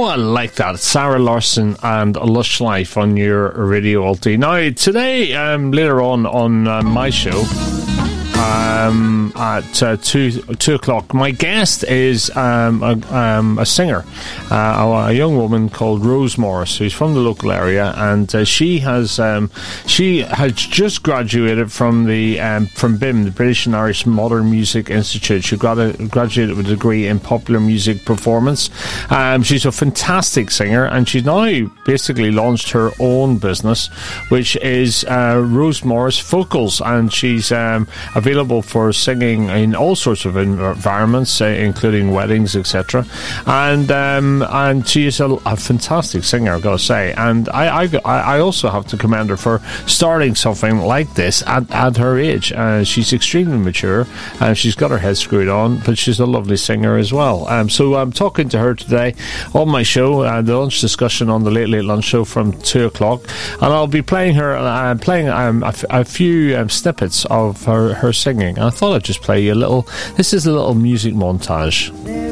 Oh, I like that. Sarah Larson and Lush Life on your Radio Ulti. Now, today, later on my show, at 2 o'clock, my guest is a singer, a young woman called Rose Morris, who's from the local area, and she has just graduated from BIM, the British and Irish Modern Music Institute. She graduated with a degree in popular music performance. She's a fantastic singer, and she's now basically launched her own business, which is Rose Morris Vocals, and she's available for singing in all sorts of environments, including weddings, etc. And she is a fantastic singer, I've got to say. And I also have to commend her for starting something like this at her age. She's extremely mature, and she's got her head screwed on, but she's a lovely singer as well. So I'm talking to her today on my show, the lunch discussion on the Late Late Lunch Show from 2 o'clock, and I'll be playing her a few snippets of her singing. And I thought I'd just play you this is a little music montage.